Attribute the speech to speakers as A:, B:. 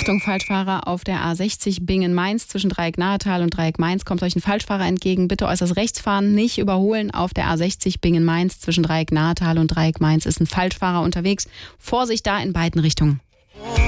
A: Achtung, Falschfahrer auf der A60 Bingen-Mainz zwischen Dreieck-Nahetal und Dreieck-Mainz. Kommt euch ein Falschfahrer entgegen, bitte äußerst rechts fahren, nicht überholen. Auf der A60 Bingen-Mainz zwischen Dreieck-Nahetal und Dreieck-Mainz ist ein Falschfahrer unterwegs. Vorsicht da in beiden Richtungen.